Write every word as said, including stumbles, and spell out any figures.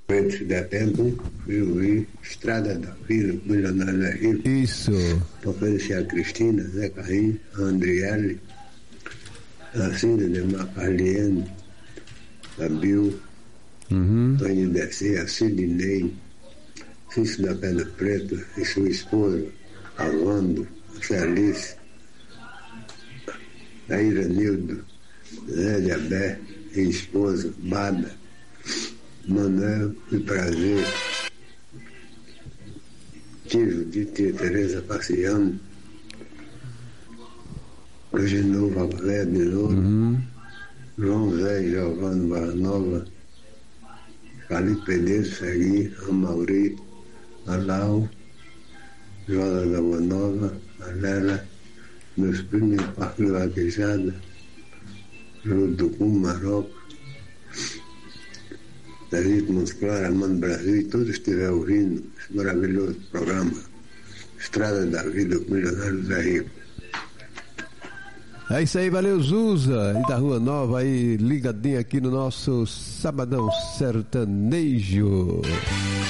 Se der tempo, eu vi Estrada da Vida, Milionário é Rico. Isso. Para oferecer a Cristina, Zé Carrinho, a Andriele, a Cida de Macarliene, a Bill, Uhum. Tony Descer, a Sidney, Cício da Pedra Preta e sua esposa, a Wanda, a Felice, a Iranildo, Zé de Abé e esposa, Bada, Manuel e Prazer, Tio de Tia Tereza Passeando, Reginaldo Valé de novo, Uhum. João Zé e Giovanni Barra Nova, Felipe Pedro Segui, Amauri, Alau, Jola da Boa Nova, a Lela, meus primos em Parque de Vaquejada, Jurutucum, Marocos, David Monsclara, Mano Brasil, e todos estiverem ouvindo esse maravilhoso programa Estrada da Vida com Milionários é Rico. É isso aí, valeu Zusa e da Rua Nova aí, ligadinho aqui no nosso Sabadão Sertanejo.